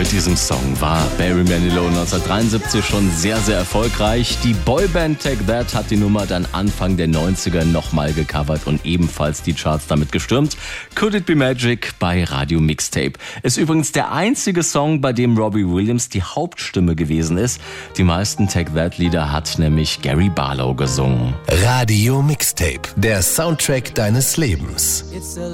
Mit diesem Song war Barry Manilow 1973 schon sehr, sehr erfolgreich. Die Boyband Take That hat die Nummer dann Anfang der 90er nochmal gecovert und ebenfalls die Charts damit gestürmt. Could It Be Magic bei Radio Mixtape. Ist übrigens der einzige Song, bei dem Robbie Williams die Hauptstimme gewesen ist. Die meisten Take That Lieder hat nämlich Gary Barlow gesungen. Radio Mixtape, der Soundtrack deines Lebens.